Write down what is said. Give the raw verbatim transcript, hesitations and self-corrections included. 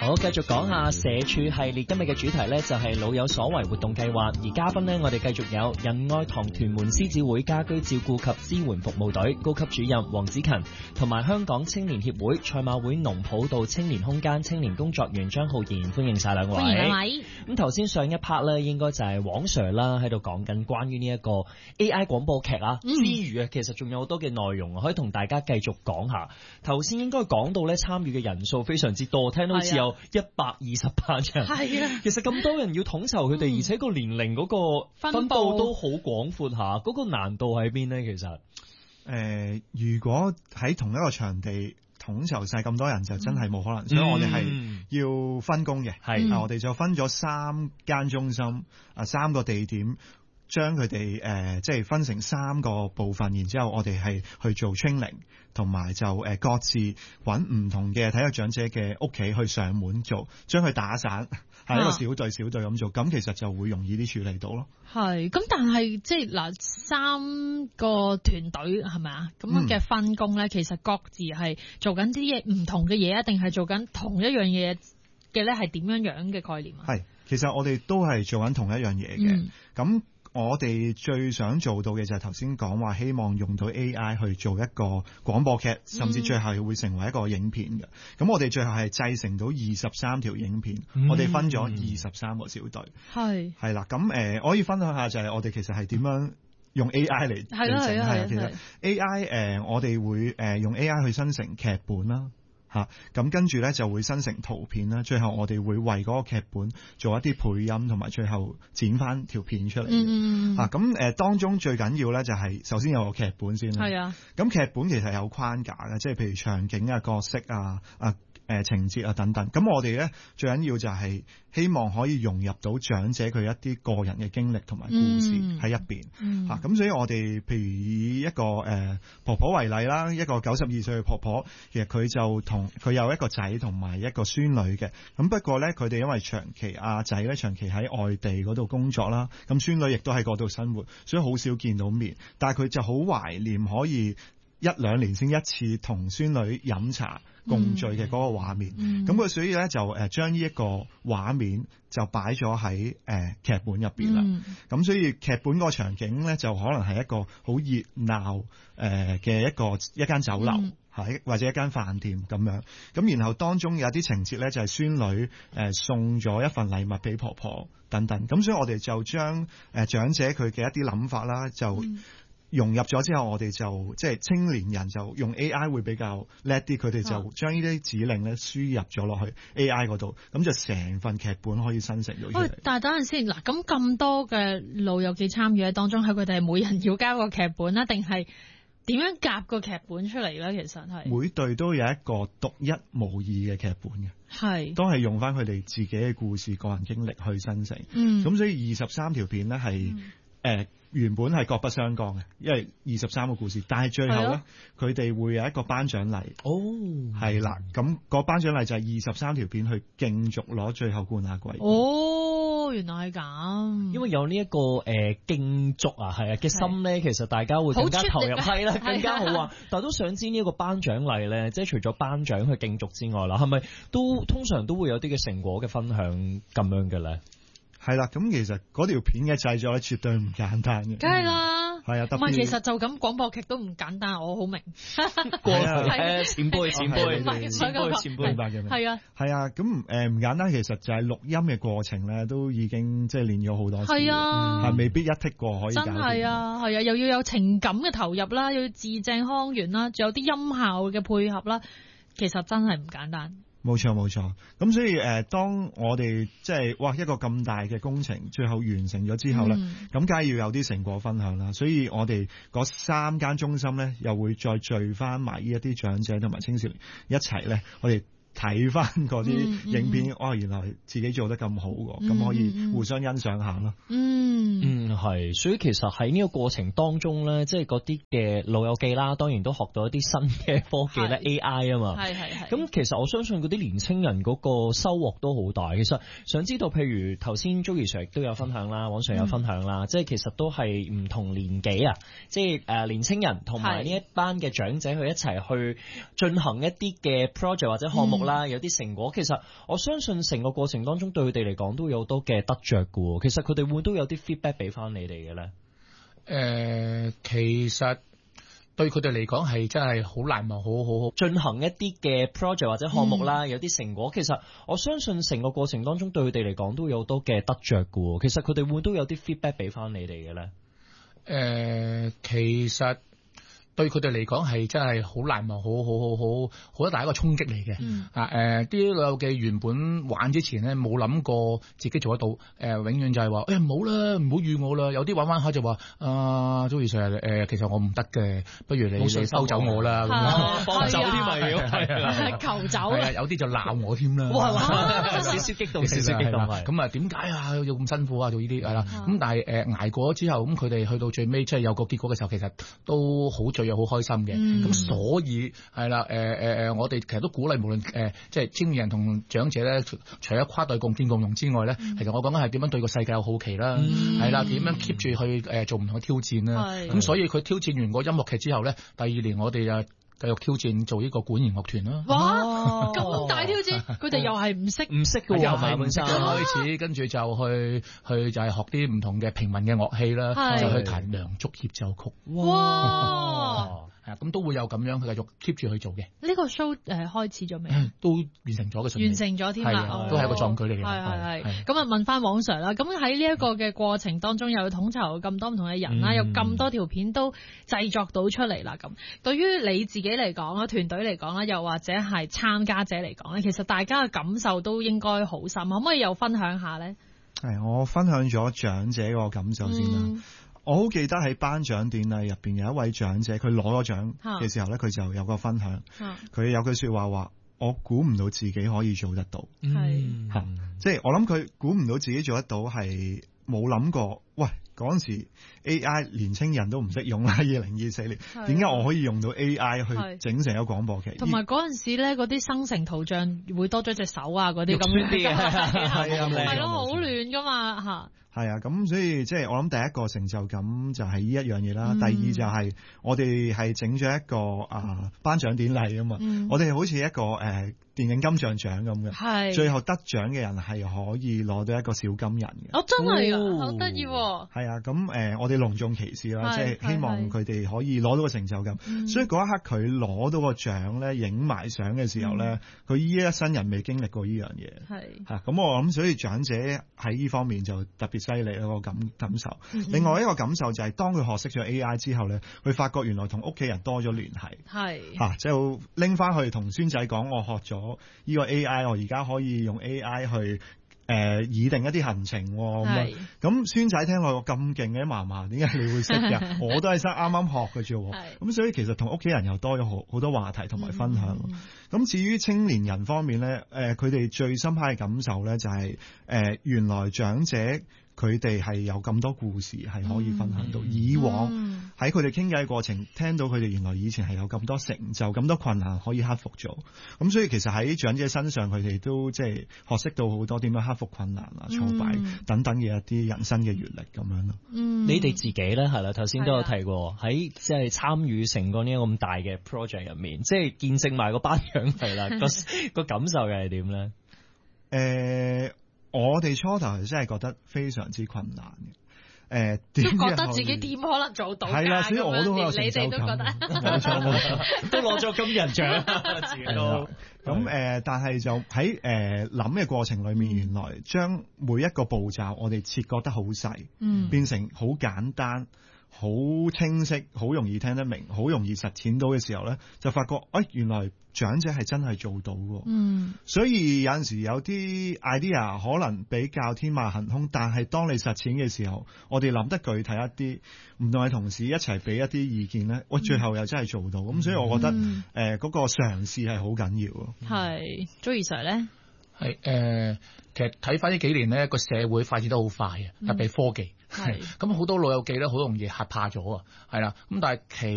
好，繼續講下社署系列，今日嘅主題呢，就係老有所為活動計劃，而嘉賓呢，我哋繼續有仁愛堂屯門獅子會家居照顧及支援服務隊高級主任黃子勤，同埋香港青年協會賽馬會農圃道青年空間青年工作員張浩然，歡迎晒兩位。 歡迎兩位。 咁頭先上一 part 呢，應該就係黃 Sir 啦，喺度講緊關於呢一個 A I 廣播劇啊、嗯、之餘啊，其實仲有好多嘅內容可以同大家繼續講下。頭先應該講到呢，參與嘅人數非常之多，聽到好似有一百二十八人，係啊，其實咁多人要統籌佢哋、嗯，而且個年齡嗰個分佈都好廣闊下，嗰、嗰個難度喺邊呢？其實，誒、 呃，如果喺同一個場地統籌晒咁多人，就真係冇可能，嗯、所以我哋係要分工嘅，係、嗯啊，我哋就分咗三間中心，啊，三個地點。將佢哋誒即係分成三個部分，然之後我哋係去做 training，同埋就誒、呃、各自揾唔同嘅體育長者嘅屋企去上門做，將佢打散，係一個小隊小隊咁做，咁其實就會容易啲處理到咯。 係，咁但係即係嗱，三個團隊係咪啊？咁樣嘅分工咧、嗯，其實各自係做緊啲嘢唔同嘅嘢，定係做緊同一樣嘢嘅咧？係點樣樣嘅概念啊？係， 其實我哋都係做緊同一樣嘢嘅，咁、嗯。我哋最想做到嘅就係頭先講話，希望用到 A I 去做一個廣播劇，甚至最後會成為一個影片嘅。咁、嗯、我哋最後係製成到二十三條影片，嗯、我哋分咗二十三個小隊。係係啦，咁誒、呃，我可以分享下就係我哋其實係點樣用 A I 嚟係啦係啊，其實 A I 誒、呃，我哋會誒用 A I 去生成劇本啦。吓，咁跟住咧就會生成圖片啦，最後我哋會為嗰個劇本做一啲配音，同埋最後剪翻條片出嚟。嗯，吓咁誒，當中最緊要咧就係首先有個劇本先啦。係啊，咁劇本其實有框架嘅，即係譬如場景啊、角色啊、啊。誒、呃，情節啊等等，咁我哋咧最緊要就係希望可以融入到長者佢一啲個人嘅經歷同埋故事喺入邊，吓、嗯，咁、啊、所以我哋譬如以一個誒、呃、婆婆為例啦，一個九十二歲嘅婆婆，其實佢就同佢有一個仔同埋一個孫女嘅，咁不過咧佢哋因為長期阿仔咧長期喺外地嗰度工作啦，咁孫女亦都喺嗰度生活，所以好少見到面，但係佢就好懷念可以一兩年先一次同孫女飲茶共聚嘅嗰個畫面，咁、嗯、佢所以咧就誒將呢一個畫面就擺咗喺誒劇本入邊啦。咁、嗯、所以劇本個場景咧就可能係一個好熱鬧誒嘅一個一間酒樓，喺、嗯、或者一間飯店咁樣。咁然後當中有啲情節咧就係孫女誒送咗一份禮物俾婆婆等等。咁所以我哋就將誒長者佢嘅一啲諗法啦就。嗯融入咗之後，我哋就即係青年人就用 A I 會比較叻啲，佢哋就將呢啲指令咧輸入咗落去 A I 嗰度，咁就成份劇本可以生成到出嚟。喂， 但係等陣先，嗱咁咁多嘅老友記參與喺當中，喺佢哋係每人要交個劇本啦，定係點樣夾個劇本出嚟咧？其實係每隊都有一個獨一無二嘅劇本嘅，係都係用翻佢哋自己嘅故事、個人經歷去生成。嗯，咁所以二十三條片咧係誒。原本係各不相干嘅，因為二十三個故事，但係最後咧，佢哋會有一個頒獎禮。哦，係啦，咁個頒獎禮就係二十三條片去競逐攞最後冠亞季。 哦，原來係咁。 因為有呢、這、一個誒競逐啊，係啊嘅心咧，其實大家會更加投入，係啦，更加好啊。但係都想知呢一個頒獎禮咧，即係除咗頒獎去競逐之外啦，係咪都通常都會有啲嘅成果嘅分享咁樣嘅咧？ 係啦，咁其實嗰條片嘅製作咧，絕對唔簡單嘅。 梗係啦， 係啊， 唔係其實就咁廣播劇都唔簡單，我好明。 過係前輩前輩前輩前輩明白嘅， 係啊係啊，咁誒唔簡單，其實就係錄音嘅過程咧，都已經即係練咗好多次。係啊，係未必一剔過可以搞掂。真係啊，係啊，又要有情感嘅投入啦，又要字正腔圓啦，仲有啲音效嘅配合啦，其實真係唔簡單。 冇錯冇錯，咁所以誒、呃，當我哋即係哇一個咁大嘅工程最後完成咗之後咧，咁梗係要有啲成果分享啦。所以我哋嗰三間中心咧，又會再聚翻埋呢一啲長者同埋青少年一齊咧，我哋睇翻嗰啲影片，哦、嗯嗯，原來自己做得咁好喎，咁、嗯、可以互相欣賞下咯。 嗯嗯，係，所以其實喺呢個過程當中咧，即係嗰啲嘅老友記啦，當然都學到一啲新嘅科技咧 ，A I 啊嘛。係係係。咁其實我相信嗰啲年青人嗰個收穫都好大。其實想知道，譬如頭先 Joey Sir 亦都有分享啦，網上有分享啦，嗯、即係其實都係唔同年紀啊，即係誒年青人同埋呢一班嘅長者去一齊去進行一啲嘅 project 或者項目。 啦，有啲成果。其實我相信成個過程當中對佢哋嚟講都有好多嘅得着嘅喎。其實佢哋會都有啲 feedback 俾翻你哋嘅咧。 誒、呃，其實對佢哋嚟講係真係好難忘，好好好進行一啲嘅 project 或者項目啦，嗯、有啲成果。其實我相信成個過程當中對佢哋嚟講都有好多嘅得着嘅喎。其實佢哋會都有啲 feedback 俾翻你哋嘅咧。 誒、呃，其實對佢哋嚟講係真係好難忘，好好好好好大一個衝擊嚟嘅。嗯、啊誒，啲老友記原本玩之前咧冇諗過自己做得到，誒、呃、永遠就係話誒唔好啦，唔好預我啦。有啲玩玩下就話啊，周 Sir 誒，其實我唔得嘅，不如你你收走我啦， 放走添咪要係求走。 係啊，有啲就鬧我添啦。 哇，少少激動，少少激動係。 咁啊，點解啊要咁辛苦啊做呢啲係啦？咁但係誒捱過咗之後，咁佢哋去到最尾即係有個結果嘅時候，其實都好醉又好開心嘅。咁、嗯、所以係啦，誒誒誒，我哋其實都鼓勵無論誒、呃、即係青年人同長者咧，除咗跨代共建共融之外咧，嗯、其實我講緊係點樣對個世界有好奇啦，係啦、嗯，點樣 keep 住去誒、呃、做唔同嘅挑戰啦。咁的所以佢挑戰完個音樂劇之後咧，第二年我哋就繼續挑戰做呢個管弦樂團啦。 哇！咁大挑戰，佢哋又係唔識唔識嘅，又係唔識嘅開始，跟住就去去就係學啲唔同嘅平民嘅樂器啦，就去彈梁祝協奏曲。哇！係啊，咁都會有咁樣，佢繼續 keep 住去做嘅。 呢個 show 誒開始咗未？ 都完成咗嘅， 完成咗添啦， 都係一個壯舉嚟嘅。 係係係。咁啊，問翻黃 Sir 啦。咁喺呢一個嘅過程當中，又要統籌咁多唔同嘅人啦，有咁多條片都製作到出嚟啦。咁對於你自己嚟講啦，團隊嚟講啦，又或者係參加者嚟講咧，其實大家嘅感受都應該好深。可唔可以又分享下咧？ 係，我分享咗長者個感受先啦。嗯我好記得喺頒獎典禮入邊有一位長者，佢攞咗獎嘅時候咧，佢就有個分享，佢有句說話話：我估唔到自己可以做得到。係吓，即係我諗佢估唔到自己做得到，係冇諗過。喂，嗰陣時 A I 年青人都唔識用啦，二零二四年，點解我可以用到 A I 去整成一個廣播劇？ 同埋嗰陣時咧，嗰啲生成圖像會多咗隻手啊，嗰啲咁樣啲啊，係啊，係咯，好亂噶嘛吓。係啊，咁所以即係我諗第一個成就感就係呢一樣嘢啦。嗯、第二就係我哋係整咗一個啊頒獎典禮啊嘛。嗯、我哋好似一個誒、呃、電影金像獎咁嘅，係最後得獎嘅人係可以攞到一個小金人嘅。 哦，真係啊，好得意。 係啊，咁誒、呃、我哋隆重其事啦，即係希望佢哋可以攞到個成就感。嗯、所以嗰一刻佢攞到個獎咧，影埋相嘅時候咧，佢依、嗯、一生人未經歷過呢樣嘢。係嚇，咁我諗所以長者喺呢方面就特別犀利一個感感受。嗯、另外一個感受就係當佢學識咗 A I 之後咧，佢發覺原來同屋企人多咗聯繫。係嚇，就拎翻去同孫仔講，我學咗呢個 A I，我而家可以用 A I 去。誒、呃，擬定一啲行程咁啊，咁孫仔聽落咁勁嘅嫲嫲，點解你會識㗎？我都係啱啱學嘅啫，咁所以其實同屋企人又多咗好好多話題同埋分享。咁、嗯、至於青年人方面咧，誒、呃，佢哋最深刻嘅感受咧就係、是，誒、呃，原來長者佢哋係有咁多故事係可以分享到，嗯、以往喺佢哋傾偈嘅過程，聽到佢哋原來以前係有咁多成就、咁多困難可以克服咗。咁所以其實喺長者身上，佢哋都即係學識到好多點樣克服困難啊、挫敗等等嘅一啲人生嘅閲歷咁樣咯。嗯，你哋自己咧係啦，頭先都有提過喺即係參與成個呢個咁大嘅 project 入面，即係見證埋個頒獎係啦，個個感受又係點咧？誒、呃。我哋初頭係真係覺得非常之困難嘅，誒、呃，都覺得自己點可能做到？係啦， 所以我都有成就感，你哋都覺得冇錯冇錯，都攞咗金人獎，自己都咁誒。但係就喺誒諗嘅過程裏面，原來將每一個步驟我哋切割得好細，嗯，變成好簡單、好清晰、好容易聽得明、好容易實踐到嘅時候咧，就發覺誒、哎、原來。長者係真係做到嘅，嗯，所以有陣時有啲 idea 可能比較天馬行空，但係當你實踐嘅時候，我哋諗得具體一啲，唔同嘅同事一齊俾一啲意見咧，喂，最後又真係做到，咁、嗯、所以我覺得誒嗰、嗯呃那個嘗試係好緊要咯。係，周 Sir 咧，係誒、呃，其實睇翻呢幾年咧，個社會發展得好快啊，特別科技，係咁好多老友記咧，好容易嚇怕咗啊，係啦，咁但係其